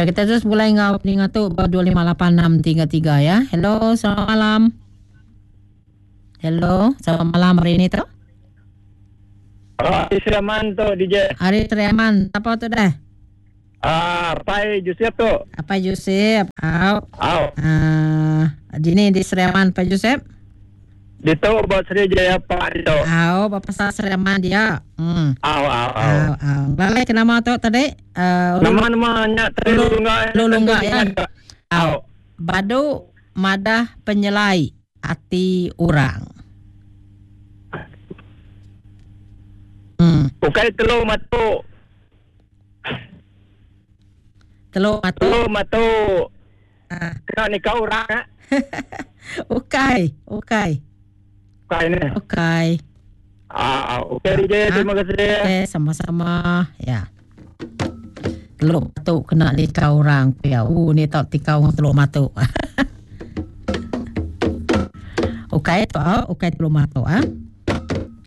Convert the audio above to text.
Ya, kita terus mulai dengan tu 25863 ya. Hello, selamat malam. Hello, selamat malam hari ini tu. Hari Seraman tu DJ. Hari Teriaman, apa tu dah? Pai Joseph tu. Apa Yusuf? Au. Dini di Seriaman Pak Yusuf. Dia tahu buat Seri Jaya Pak dia tu. Bapa pasal Seriaman dia. Au. Balai ke nama tu tadi? Nama-namanya Lulunggak ya. Au. Badu madah penyelai hati orang. Bukai telur matu. Telur matu. Kena ni kau orang. Ukai. Bukai ni. Ukai. Okey DJ, terima kasih. Sama-sama. Ya. Telur matu kena likau orang. Ya, ni tak tikau dengan telur matu. Ukai tu, ukai telur matu.